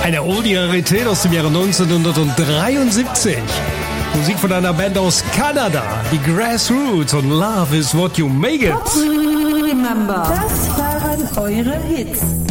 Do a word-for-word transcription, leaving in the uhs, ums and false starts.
Eine Oldie-Rarität aus dem Jahre neunzehnhundertdreiundsiebzig. Musik von einer Band aus Kanada, die Grassroots, und Love is what you make it. Remember. Das waren eure Hits.